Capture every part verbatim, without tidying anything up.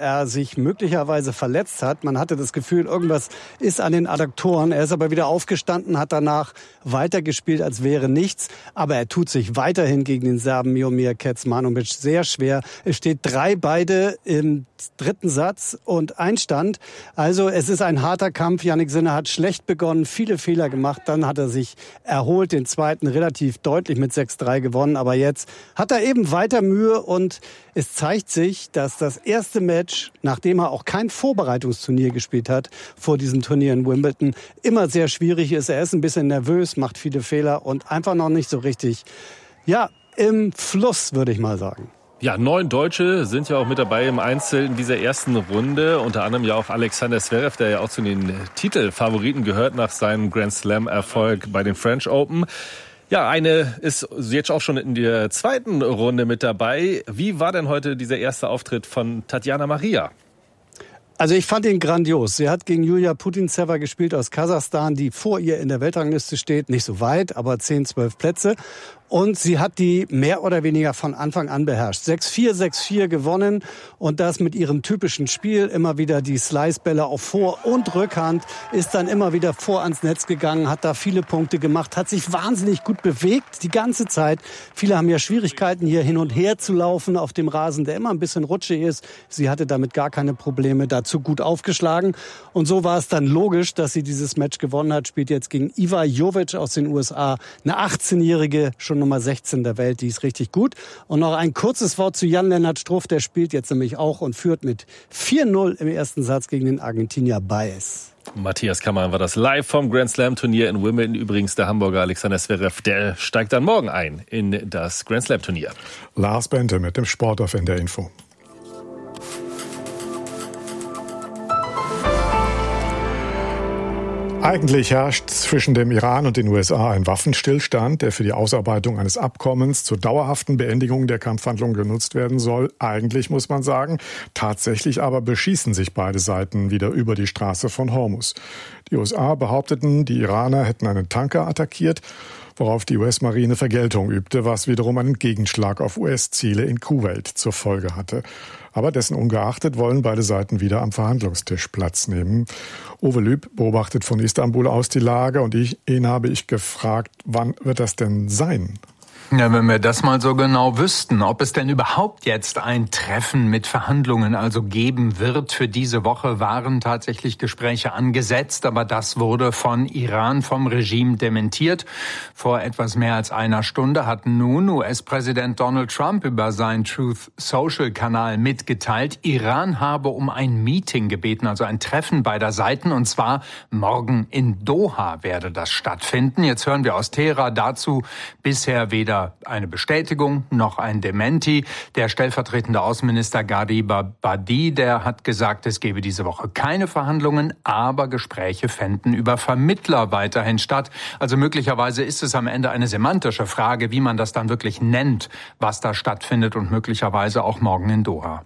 er sich möglicherweise verletzt hat. Man hatte das Gefühl, irgendwas ist an den Adduktoren. Er ist aber wieder aufgestanden, hat danach weitergespielt, als wäre nichts. Aber er tut sich weiterhin gegen den Serben Miomir Kecmanovic sehr schwer. Es steht drei beide im dritten Satz und Einstand. Also es ist ein harter Kampf. Jannik Sinner hat schlecht begonnen, viele Fehler gemacht. Dann hat er sich erholt, den zweiten relativ deutlich mit sechs drei gewonnen. Aber jetzt hat er eben weiter Mühe und es zeigt sich, dass das erste Match, nachdem er auch kein Vorbereitungsturnier gespielt hat vor diesem Turnier in Wimbledon, immer sehr schwierig ist. Er ist ein bisschen nervös, macht viele Fehler und einfach noch nicht so richtig, ja, im Fluss, würde ich mal sagen. Ja, neun Deutsche sind ja auch mit dabei im Einzel in dieser ersten Runde. Unter anderem ja auch Alexander Zverev, der ja auch zu den Titelfavoriten gehört nach seinem Grand Slam-Erfolg bei den French Open. Ja, eine ist jetzt auch schon in der zweiten Runde mit dabei. Wie war denn heute dieser erste Auftritt von Tatjana Maria? Also ich fand ihn grandios. Sie hat gegen Julia Putintseva gespielt aus Kasachstan, die vor ihr in der Weltrangliste steht. Nicht so weit, aber zehn, zwölf Plätze. Und sie hat die mehr oder weniger von Anfang an beherrscht. sechs vier, sechs vier gewonnen und das mit ihrem typischen Spiel. Immer wieder die Slicebälle auf Vor- und Rückhand, ist dann immer wieder vor ans Netz gegangen, hat da viele Punkte gemacht, hat sich wahnsinnig gut bewegt die ganze Zeit. Viele haben ja Schwierigkeiten, hier hin und her zu laufen auf dem Rasen, der immer ein bisschen rutschig ist. Sie hatte damit gar keine Probleme, dazu gut aufgeschlagen. Und so war es dann logisch, dass sie dieses Match gewonnen hat. Spielt jetzt gegen Iva Jovic aus den U S A, eine achtzehnjährige, schon Nummer sechzehn der Welt, die ist richtig gut. Und noch ein kurzes Wort zu Jan-Lennart Struff, der spielt jetzt nämlich auch und führt mit vier null im ersten Satz gegen den Argentinier Baez. Matthias Kammermann war das live vom Grand Slam Turnier in Wimbledon. Übrigens der Hamburger Alexander Zverev, der steigt dann morgen ein in das Grand Slam Turnier. Lars Bente mit dem Sport auf N D R Info. Eigentlich herrscht zwischen dem Iran und den U S A ein Waffenstillstand, der für die Ausarbeitung eines Abkommens zur dauerhaften Beendigung der Kampfhandlungen genutzt werden soll. Eigentlich muss man sagen, tatsächlich aber beschießen sich beide Seiten wieder über die Straße von Hormuz. Die U S A behaupteten, die Iraner hätten einen Tanker attackiert, worauf die U S-Marine Vergeltung übte, was wiederum einen Gegenschlag auf U S-Ziele in Kuwait zur Folge hatte. Aber dessen ungeachtet wollen beide Seiten wieder am Verhandlungstisch Platz nehmen. Uwe Lüb beobachtet von Istanbul aus die Lage und ich, ihn habe ich gefragt, wann wird das denn sein? Ja, wenn wir das mal so genau wüssten, ob es denn überhaupt jetzt ein Treffen mit Verhandlungen also geben wird. Für diese Woche waren tatsächlich Gespräche angesetzt, aber das wurde von Iran, vom Regime dementiert. Vor etwas mehr als einer Stunde hat nun U S-Präsident Donald Trump über seinen Truth-Social-Kanal mitgeteilt, Iran habe um ein Meeting gebeten, also ein Treffen beider Seiten, und zwar morgen in Doha werde das stattfinden. Jetzt hören wir aus Teheran dazu bisher weder eine Bestätigung noch ein Dementi. Der stellvertretende Außenminister Gharib Abadi, der hat gesagt, es gebe diese Woche keine Verhandlungen, aber Gespräche fänden über Vermittler weiterhin statt. Also möglicherweise ist es am Ende eine semantische Frage, wie man das dann wirklich nennt, was da stattfindet, und möglicherweise auch morgen in Doha.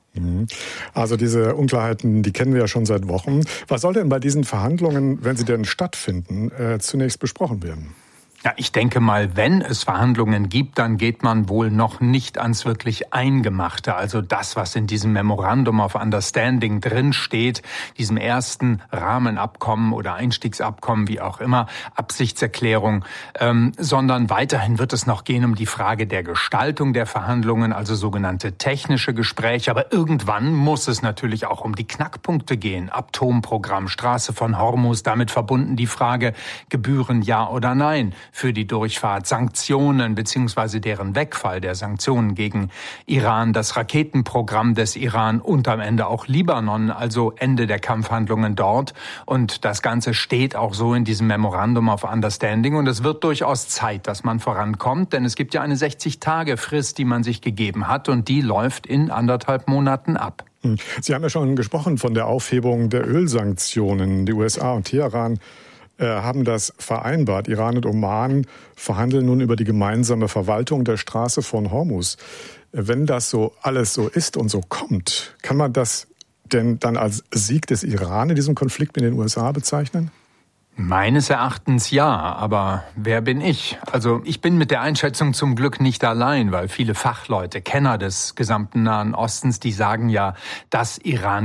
Also diese Unklarheiten, die kennen wir ja schon seit Wochen. Was soll denn bei diesen Verhandlungen, wenn sie denn stattfinden, äh, zunächst besprochen werden? Ja, ich denke mal, wenn es Verhandlungen gibt, dann geht man wohl noch nicht ans wirklich Eingemachte. Also das, was in diesem Memorandum of Understanding drin steht, diesem ersten Rahmenabkommen oder Einstiegsabkommen, wie auch immer, Absichtserklärung, ähm, sondern weiterhin wird es noch gehen um die Frage der Gestaltung der Verhandlungen, also sogenannte technische Gespräche. Aber irgendwann muss es natürlich auch um die Knackpunkte gehen. Atomprogramm, Straße von Hormuz, damit verbunden die Frage, Gebühren ja oder nein für die Durchfahrt, Sanktionen bzw. deren Wegfall der Sanktionen gegen Iran, das Raketenprogramm des Iran und am Ende auch Libanon, also Ende der Kampfhandlungen dort. Und das Ganze steht auch so in diesem Memorandum of Understanding. Und es wird durchaus Zeit, dass man vorankommt, denn es gibt ja eine sechzig-Tage-Frist, die man sich gegeben hat, und die läuft in anderthalb Monaten ab. Sie haben ja schon gesprochen von der Aufhebung der Ölsanktionen. Die U S A und Teheran haben das vereinbart. Iran und Oman verhandeln nun über die gemeinsame Verwaltung der Straße von Hormuz. Wenn das so alles so ist und so kommt, kann man das denn dann als Sieg des Iran in diesem Konflikt mit den U S A bezeichnen? Meines Erachtens ja, aber wer bin ich? Also ich bin mit der Einschätzung zum Glück nicht allein, weil viele Fachleute, Kenner des gesamten Nahen Ostens, die sagen ja, dass Iran